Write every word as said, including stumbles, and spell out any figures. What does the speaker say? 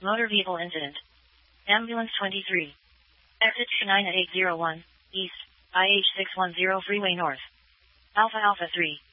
Motor vehicle incident. Ambulance twenty-three. Exit two nine at eight oh one, East, I H six one zero Freeway North. Alpha Alpha three.